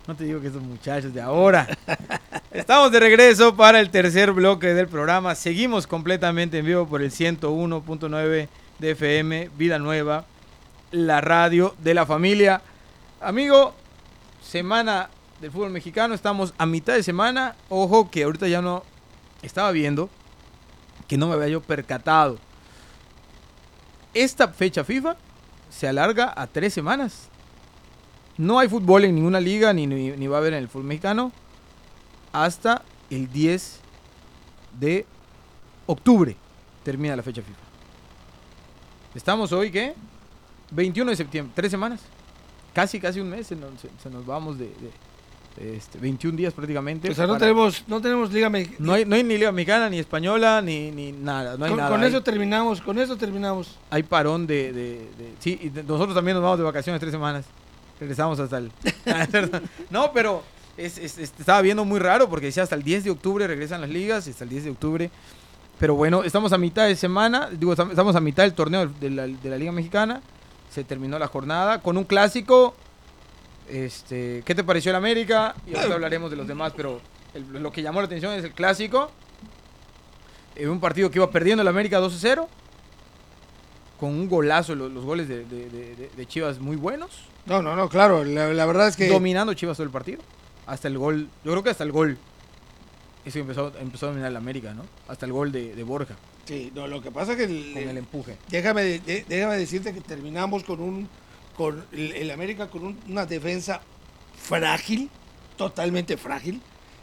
No te digo que esos muchachos de ahora. Estamos de regreso para el tercer bloque del programa. Seguimos completamente en vivo por el 101.9 de FM, Vida Nueva, la radio de la familia. Amigo, semana del fútbol mexicano, estamos a mitad de semana. Ojo que ahorita ya no estaba viendo, que no me había yo percatado. Esta fecha FIFA se alarga a 3 semanas. No hay fútbol en ninguna liga, ni va a haber en el fútbol mexicano, hasta el 10 de octubre termina la fecha FIFA. Estamos hoy, ¿qué? 21 de septiembre, 3 semanas. Casi un mes, se nos vamos de 21 días prácticamente. O sea, no tenemos liga mexicana. No hay ni liga mexicana, ni española, ni nada. No hay nada. Con eso terminamos. Hay parón sí, y nosotros también nos vamos de vacaciones 3 semanas. Regresamos hasta el... No, pero estaba viendo muy raro porque decía hasta el 10 de octubre regresan las ligas, hasta el 10 de octubre. Pero bueno, estamos a mitad de semana, estamos a mitad del torneo de la Liga Mexicana. Se terminó la jornada con un clásico. ¿Qué te pareció el América? Y ahora hablaremos de los demás, pero lo que llamó la atención es el clásico. Un partido que iba perdiendo el América 2-0. Con un golazo, los goles de Chivas muy buenos. No, claro, la verdad es que... Dominando Chivas todo el partido. Hasta el gol, yo creo que hasta el gol. Eso empezó a dominar el América, ¿no? Hasta el gol de Borja. Sí, no, lo que pasa es que... Con el empuje. Déjame decirte que terminamos con el América con una defensa frágil, totalmente frágil.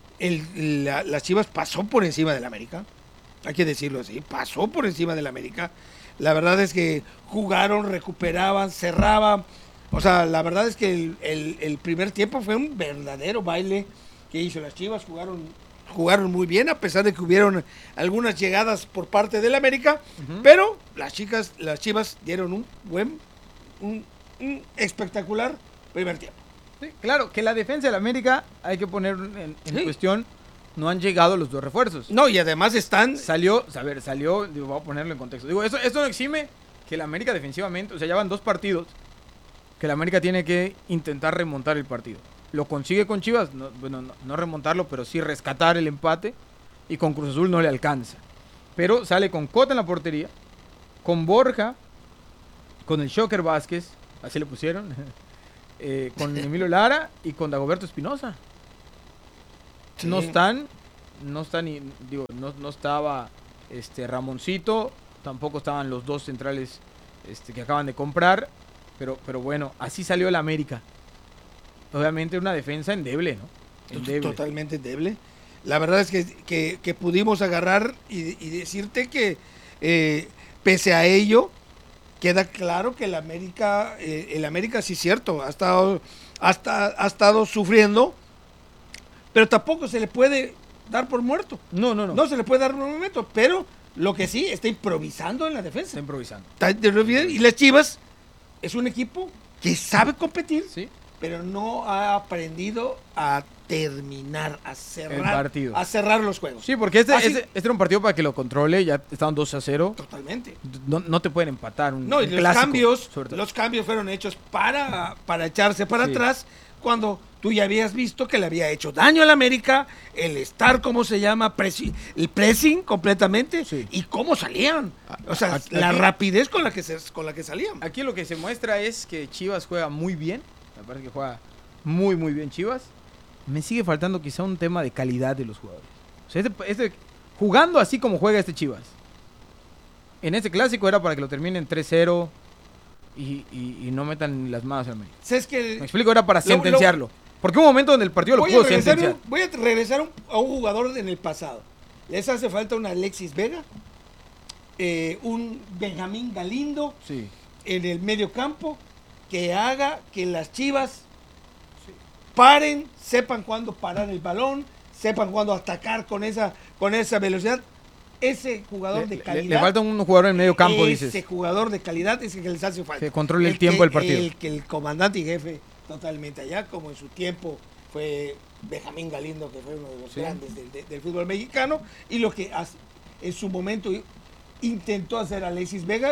Las Chivas pasó por encima del América, hay que decirlo así, pasó por encima del América. La verdad es que jugaron, recuperaban, cerraban. O sea, la verdad es que el primer tiempo fue un verdadero baile que hizo las Chivas. Jugaron muy bien, a pesar de que hubieron algunas llegadas por parte del América. Pero las Chivas dieron un espectacular primer tiempo. Sí, claro, que la defensa del América hay que poner en cuestión. No han llegado los 2 refuerzos. No, y además Salió, digo, voy a ponerlo en contexto. Digo, esto no exime que el América defensivamente, o sea, ya van 2 partidos que el América tiene que intentar remontar el partido. Lo consigue con Chivas, no remontarlo, pero sí rescatar el empate, y con Cruz Azul no le alcanza. Pero sale con Cota en la portería, con Borja, con el Shocker Vázquez, así le pusieron, con Emilio Lara y con Dagoberto Espinosa. Sí. No estaba Ramoncito, tampoco estaban los 2 centrales que acaban de comprar, pero bueno, así salió el América. Obviamente una defensa endeble, ¿no? Totalmente endeble. La verdad es que pudimos agarrar y decirte que pese a ello, queda claro que el América sí es cierto, ha estado sufriendo, pero tampoco se le puede dar por muerto. No. No se le puede dar por muerto, pero lo que sí, está improvisando en la defensa. Está improvisando. Y las Chivas es un equipo que sabe competir, sí, pero no ha aprendido a terminar, a cerrar los juegos. Sí, porque este era un partido para que lo controle, ya estaban 2-0. Totalmente. No te pueden empatar un y clásico, los cambios fueron hechos para echarse para atrás, cuando tú ya habías visto que le había hecho daño al América, el estar, ¿cómo se llama? El pressing completamente, sí, y cómo salían. O sea, la rapidez con la que salían. Aquí lo que se muestra es que Chivas juega muy bien, me parece que juega muy, muy bien Chivas. Me sigue faltando quizá un tema de calidad de los jugadores. O sea, jugando así como juega este Chivas, en este clásico era para que lo terminen 3-0 y no metan las manos al medio. ¿Sabes que me explico, era para sentenciarlo. Porque un momento donde el partido lo pudo sentenciar. Voy a regresar a un jugador en el pasado. Les hace falta un Alexis Vega, un Benjamín Galindo, sí, en el medio campo, que haga que las Chivas paren, sepan cuándo parar el balón, sepan cuándo atacar con esa velocidad. Ese jugador de calidad. Le falta un jugador en medio campo, dices. Ese jugador de calidad es el que les hace falta. Que controle el tiempo del partido. El comandante y jefe totalmente allá, como en su tiempo fue Benjamín Galindo, que fue uno de los grandes del fútbol mexicano, y lo que en su momento intentó hacer Alexis Vega,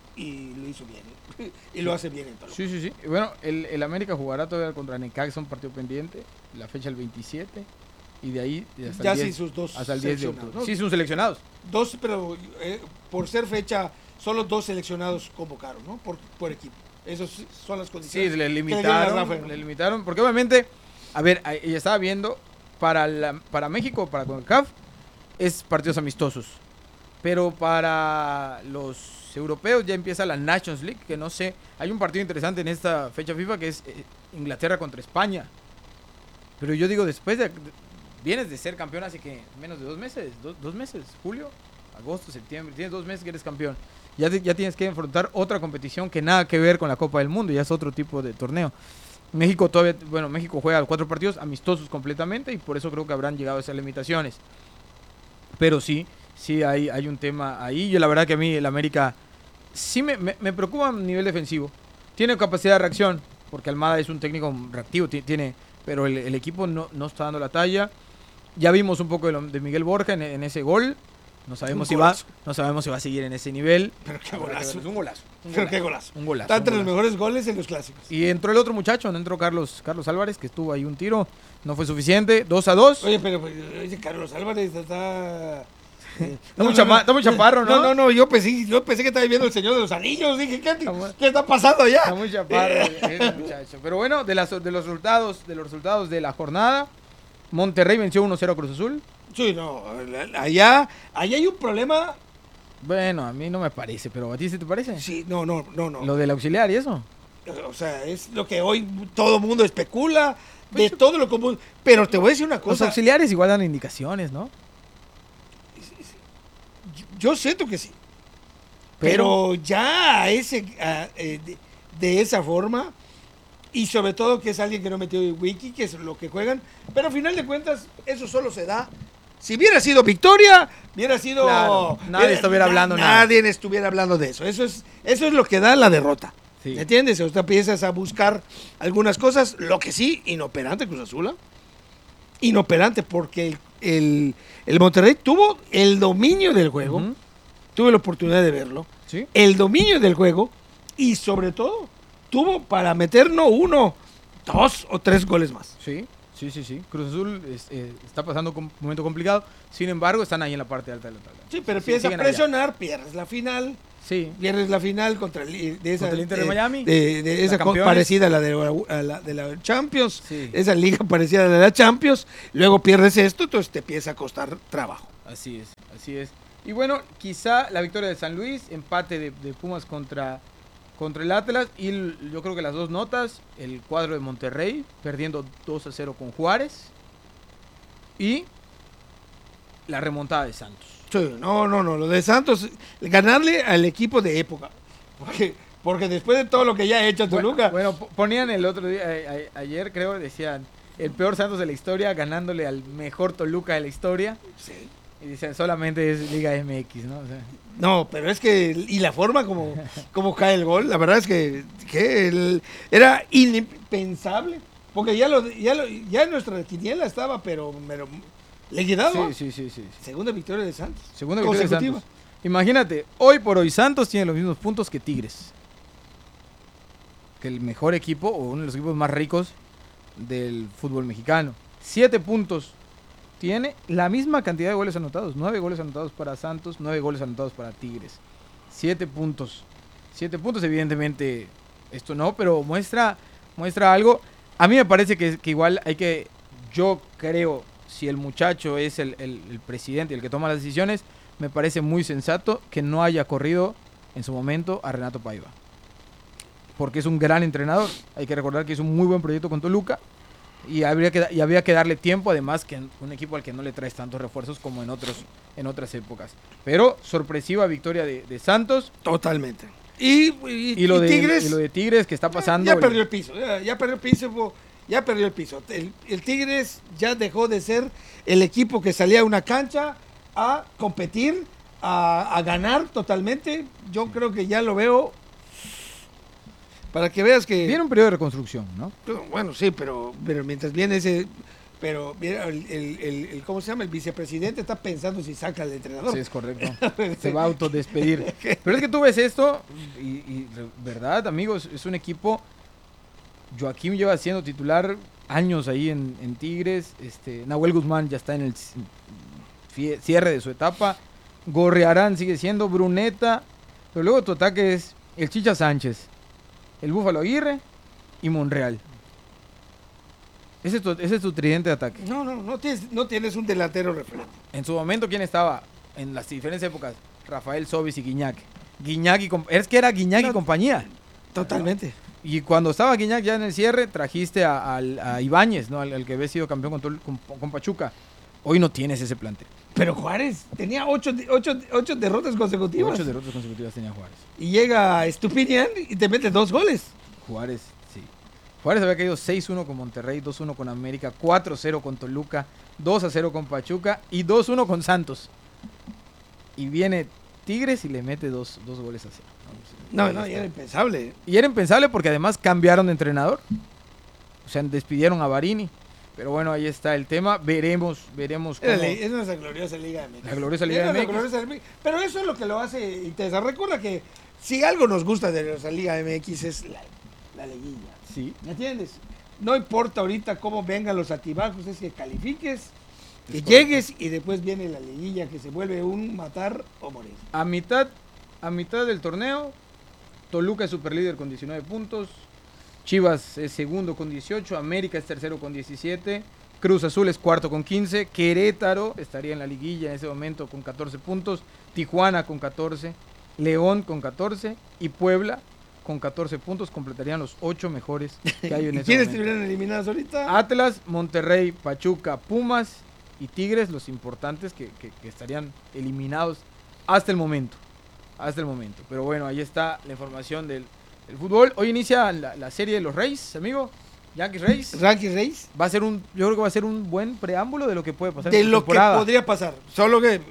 y lo hizo bien. Y lo hace bien en Toluca. Sí, sí, sí. Y bueno, el América jugará todavía contra Necaxa, un partido pendiente, la fecha el 27, y de ahí hasta Ya el 10, sí sus dos hasta el 10 de seleccionados, octubre. ¿no? Sí, son seleccionados. Dos, pero por ser fecha, solo 2 seleccionados convocaron, ¿no? Por equipo. Esas son las Sí, condiciones. le que le dieron a Rafa, ¿no? limitaron, porque obviamente, a ver, ella estaba viendo, para México, para CONCACAF, es partidos amistosos, pero para los europeos ya empieza la Nations League, que no sé, hay un partido interesante en esta fecha FIFA que es Inglaterra contra España, pero yo digo, vienes de ser campeón hace que menos de 2 meses, 2 meses, julio, agosto, septiembre, tienes 2 meses que eres campeón. Ya tienes que enfrentar otra competición que nada que ver con la Copa del Mundo, ya es otro tipo de torneo. México juega 4 partidos amistosos completamente y por eso creo que habrán llegado a esas limitaciones. Pero sí hay un tema ahí. Yo la verdad que a mí el América sí me preocupa a nivel defensivo. Tiene capacidad de reacción, porque Almada es un técnico reactivo, pero el equipo no está dando la talla. Ya vimos un poco de Miguel Borja en ese gol. No sabemos si va a seguir en ese nivel. Pero qué golazo. Es un golazo. Pero qué golazo. Un golazo. Está entre los mejores goles en los clásicos. Y entró el otro muchacho, no entró Carlos Álvarez, que estuvo ahí un tiro. No fue suficiente. 2-2. Oye, pero Carlos Álvarez está... Está muy chaparro, ¿no? No, yo pensé que estaba viendo El Señor de los Anillos. Dije, ¿qué está pasando allá? Está muy chaparro ese muchacho. Pero bueno, de los resultados de la jornada, Monterrey venció 1-0 a Cruz Azul. Sí, no, allá hay un problema. Bueno, a mí no me parece, pero ¿a ti sí te parece? Sí, no. Lo del auxiliar y eso. O sea, es lo que hoy todo mundo especula, de todo lo común. Pero te voy a decir una Los cosa. auxiliares igual dan indicaciones, ¿no? Yo siento que sí. Pero ya de esa forma, y sobre todo que es alguien que no metió en wiki, que es lo que juegan, pero al final de cuentas, eso solo se da. Si hubiera sido victoria, hubiera sido... Claro, nadie estuviera hablando nada. Nadie estuviera hablando de eso. Eso es lo que da la derrota. Sí. ¿Me entiendes? O sea, empiezas a buscar algunas cosas, lo que sí, inoperante Cruz Azul. ¿Eh? Inoperante, porque el Monterrey tuvo el dominio del juego. Uh-huh. Tuve la oportunidad de verlo. ¿Sí? El dominio del juego y sobre todo tuvo para meter no 1, 2 o 3 goles más. Sí. Cruz Azul está pasando un momento complicado. Sin embargo, están ahí en la parte alta de la tabla. Sí, pero empieza a presionar, pierdes la final. Sí. Pierdes la final contra el Inter de Miami. De esa parecida a la de la Champions. Sí. Esa liga parecida a la de la Champions. Luego pierdes esto, entonces te empieza a costar trabajo. Así es. Y bueno, quizá la victoria de San Luis, empate de Pumas contra el Atlas, y yo creo que las 2 notas, el cuadro de Monterrey perdiendo 2-0 con Juárez y la remontada de Santos. Sí, no, lo de Santos, ganarle al equipo de época, porque después de todo lo que ya ha hecho Toluca. Bueno, ponían el otro día, ayer creo, decían, el peor Santos de la historia ganándole al mejor Toluca de la historia. Sí. Y dicen, solamente es Liga MX, ¿no? O sea, no, pero es que, y la forma como cae el gol, la verdad es que era impensable, porque ya en nuestra quiniela estaba, pero liquidado. Sí. Segunda victoria de Santos. Segunda victoria de Santos. Imagínate, hoy por hoy Santos tiene los mismos puntos que Tigres. Que el mejor equipo, o uno de los equipos más ricos del fútbol mexicano. 7 puntos. Tiene la misma cantidad de goles anotados. 9 goles anotados para Santos, 9 goles anotados para Tigres. 7 puntos. 7 puntos, evidentemente, esto no, pero muestra algo. A mí me parece que igual yo creo, si el muchacho es el presidente y el que toma las decisiones, me parece muy sensato que no haya corrido en su momento a Renato Paiva. Porque es un gran entrenador. Hay que recordar que es un muy buen proyecto con Toluca. Y había que darle tiempo, además que un equipo al que no le traes tantos refuerzos como en otras épocas. Pero sorpresiva victoria de Santos. Totalmente. Y lo de Tigres que está pasando. Ya perdió el piso. Ya perdió el piso. El Tigres ya dejó de ser el equipo que salía a una cancha a competir, a ganar totalmente. Yo creo que ya lo veo. Para que veas que... Viene un periodo de reconstrucción, ¿no? Bueno, sí, pero mientras viene ese... pero mira, ¿cómo se llama? El vicepresidente está pensando si saca al entrenador. Sí, es correcto. Se va a autodespedir. Pero es que tú ves esto, y verdad, amigos, es un equipo. Joaquín lleva siendo titular años ahí en Tigres. Nahuel Guzmán ya está en el cierre de su etapa. Gorriarán sigue siendo, Bruneta. Pero luego tu ataque es el Chicha Sánchez, el Búfalo Aguirre y Monreal. Ese es tu tridente de ataque. No tienes un delantero referente. En su momento, ¿quién estaba? En las diferentes épocas, Rafael Sobis y Guiñac. Es que era Guiñac y compañía. Totalmente. Y cuando estaba Guiñac ya en el cierre, trajiste a Ibáñez, ¿no? Al que había sido campeón con Pachuca. Hoy no tienes ese plantel. Pero Juárez tenía 8 derrotas consecutivas. 8 derrotas consecutivas tenía Juárez. Y llega Estupinian y te mete 2 goles. Juárez, sí. Juárez había caído 6-1 con Monterrey, 2-1 con América, 4-0 con Toluca, 2-0 con Pachuca y 2-1 con Santos. Y viene Tigres y le mete 2 goles a 0. No, y era impensable. Y era impensable porque además cambiaron de entrenador. O sea, despidieron a Barini. Pero bueno, ahí está el tema. Veremos cómo... Es nuestra gloriosa Liga MX. La gloriosa Liga MX. Pero eso es lo que lo hace interesante. Recuerda que si algo nos gusta de nuestra Liga MX es la liguilla. Sí. ¿Me entiendes? No importa ahorita cómo vengan los altibajos, es que califiques, que llegues y después viene la liguilla que se vuelve un matar o morir. A mitad del torneo, Toluca es superlíder con 19 puntos. Chivas es segundo con 18, América es tercero con 17, Cruz Azul es cuarto con 15, Querétaro estaría en la liguilla en ese momento con 14 puntos, Tijuana con 14, León con 14 y Puebla con 14 puntos completarían los 8 mejores que hay en ese ¿Quiénes momento. estuvieron eliminados ahorita? Atlas, Monterrey, Pachuca, Pumas y Tigres, los importantes que estarían eliminados hasta el momento. Pero bueno, ahí está la información del fútbol. Hoy inicia la serie de los Reyes, amigo. Yankees Reyes. Reyes. Yo creo que va a ser un buen preámbulo de lo que puede pasar de en la lo temporada. Que podría pasar. Solo que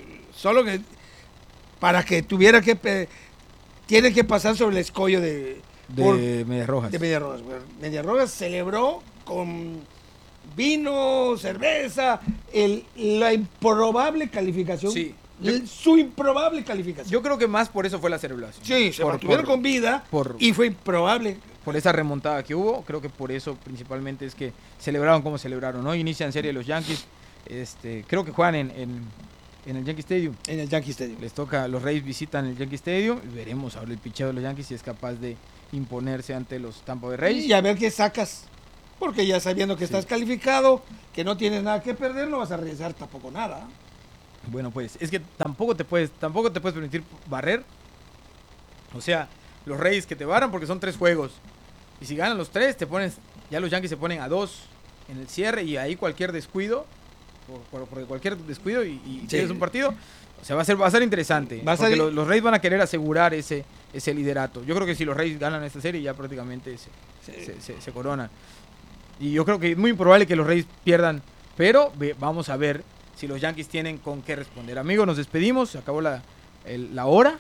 para que tuviera que tiene que pasar sobre el escollo de Medias Rojas. De Medias Rojas. Medias Rojas celebró con vino, cerveza, la improbable calificación. Sí. Su improbable calificación. Yo creo que más por eso fue la celebración. Sí, se mantuvieron con vida y fue improbable. Por esa remontada que hubo, creo que por eso principalmente es que celebraron como celebraron, ¿no? Inician serie los Yankees, creo que juegan en el Yankee Stadium. En el Yankee Stadium. Les toca, los Reyes visitan el Yankee Stadium y veremos ahora el picheo de los Yankees si es capaz de imponerse ante los Tampa Bay Rays. Y a ver qué sacas, porque ya sabiendo que estás calificado, que no tienes nada que perder, no vas a arriesgar tampoco nada. Bueno, pues es que tampoco te puedes permitir barrer. O sea, los Reyes que te barran porque son 3 juegos. Y si ganan los 3, ya los Yankees se ponen a 2 en el cierre y ahí cualquier descuido, por cualquier descuido y tienes un partido, o sea, va a ser interesante. Porque los Reyes van a querer asegurar ese liderato. Yo creo que si los Reyes ganan esta serie ya prácticamente se coronan. Y yo creo que es muy improbable que los Reyes pierdan, pero vamos a ver si los Yankees tienen con qué responder. Amigos, nos despedimos, se acabó la hora.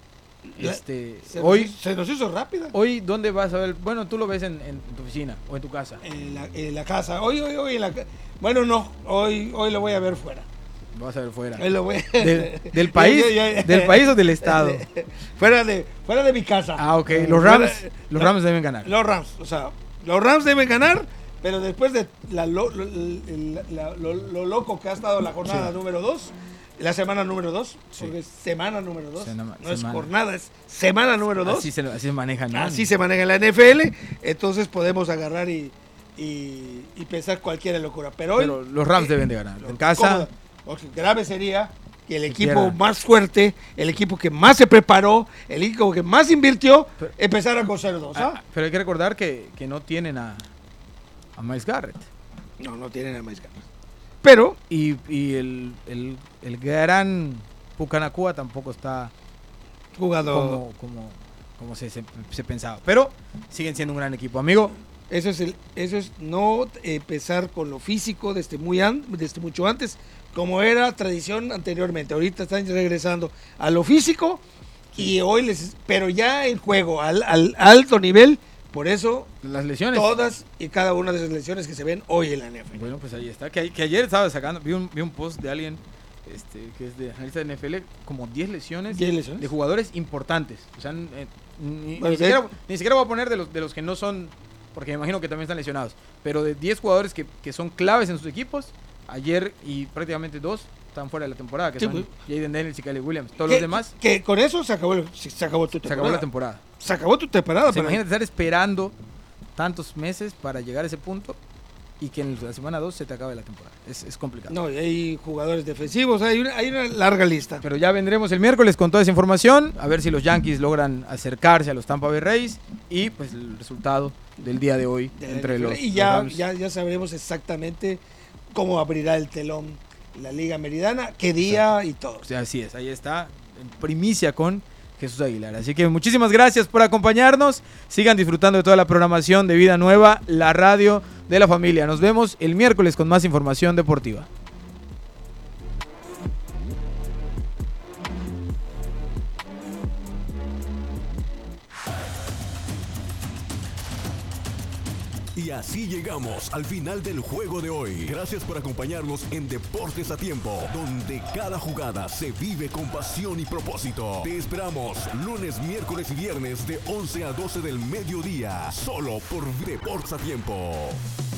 Se nos hizo rápida. Hoy, ¿dónde vas a ver? Bueno, tú lo ves en tu oficina o en tu casa. En la casa. Hoy en la casa. Bueno, no, hoy lo voy a ver fuera. Lo vas a ver fuera. Hoy lo voy ¿Del país? ¿Del país o del estado? Fuera de mi casa. Ah, ok. Los Rams deben ganar. Los Rams deben ganar. Pero después de lo loco que ha estado la jornada número 2, la semana número 2, porque es semana número 2, no es jornada, es semana número 2. Así se maneja, ¿no? Así se maneja en la NFL, entonces podemos agarrar y pensar cualquier locura. Pero los Rams deben de ganar. En casa. Grave sería que el equipo más fuerte, el equipo que más se preparó, el equipo que más invirtió, empezara con 0-2. Pero hay que recordar que no tienen a Myles Garrett. No tienen a Myles Garrett. Pero y el gran Pucanacua tampoco está jugado como se pensaba. Pero siguen siendo un gran equipo, amigo. Eso es no empezar con lo físico desde mucho antes, como era tradición anteriormente. Ahorita están regresando a lo físico y hoy pero ya en juego al alto nivel Por eso, Las lesiones. todas y cada una de esas lesiones que se ven hoy en la NFL. Bueno, pues ahí está. Que ayer estaba sacando, vi un post de alguien que es de analista de NFL, como 10 lesiones, 10 lesiones. de jugadores importantes. O sea, ni Bueno, siquiera voy a poner de los que no son, porque me imagino que también están lesionados, pero de 10 jugadores que son claves en sus equipos, ayer y prácticamente 2 están fuera de la temporada, que Sí, son pues. Jaden Daniels y Caleb Williams. Todos los demás Que con eso se acabó tu se acabó temporada. la temporada. Se acabó tu temporada. O sea, para- imagínate estar esperando tantos meses para llegar a ese punto y que en la semana 2 se te acabe la temporada. Es complicado. No, y hay jugadores defensivos, hay una larga lista. Pero ya vendremos el miércoles con toda esa información, a ver si los Yankees logran acercarse a los Tampa Bay Rays y pues el resultado del día de hoy De la entre NFL. los Y ya, Rams. ya sabremos exactamente cómo abrirá el telón la Liga Meridana, qué día y todo. O sea, así es, ahí está, en primicia con Jesús Aguilar. Así que muchísimas gracias por acompañarnos. Sigan disfrutando de toda la programación de Vida Nueva, la radio de la familia. Nos vemos el miércoles con más información deportiva. Y así llegamos al final del juego de hoy. Gracias por acompañarnos en Deportes a Tiempo, donde cada jugada se vive con pasión y propósito. Te esperamos lunes, miércoles y viernes de 11 a 12 del mediodía, solo por Deportes a Tiempo.